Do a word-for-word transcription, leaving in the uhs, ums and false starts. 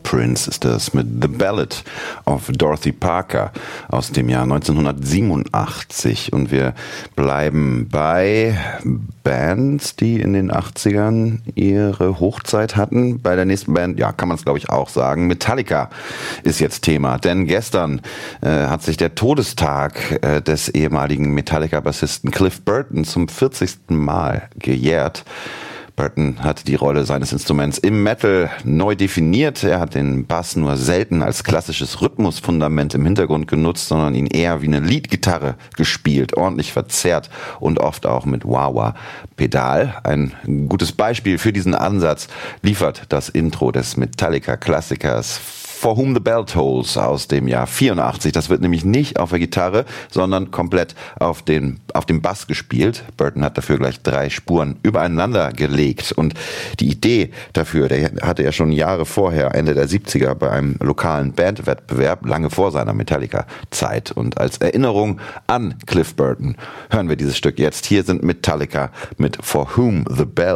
Prince ist das mit The Ballad of Dorothy Parker aus dem Jahr neunzehnhundertsiebenundachtzig. Und wir bleiben bei Bands, die in den achtzigern ihre Hochzeit hatten. Bei der nächsten Band, ja, kann man es glaube ich auch sagen, Metallica ist jetzt Thema. Denn gestern äh, hat sich der Todestag äh, des ehemaligen Metallica-Bassisten Cliff Burton zum vierzigsten Mal gejährt. Burton hat die Rolle seines Instruments im Metal neu definiert. Er hat den Bass nur selten als klassisches Rhythmusfundament im Hintergrund genutzt, sondern ihn eher wie eine Leadgitarre gespielt, ordentlich verzerrt und oft auch mit Wah-Wah-Pedal. Ein gutes Beispiel für diesen Ansatz liefert das Intro des Metallica-Klassikers For Whom the Bell Tolls aus dem Jahr vierundachtzig. Das wird nämlich nicht auf der Gitarre, sondern komplett auf den, auf dem Bass gespielt. Burton hat dafür gleich drei Spuren übereinander gelegt. Und die Idee dafür, der hatte er schon Jahre vorher, Ende der siebziger, bei einem lokalen Bandwettbewerb, lange vor seiner Metallica-Zeit. Und als Erinnerung an Cliff Burton hören wir dieses Stück jetzt. Hier sind Metallica mit For Whom the Bell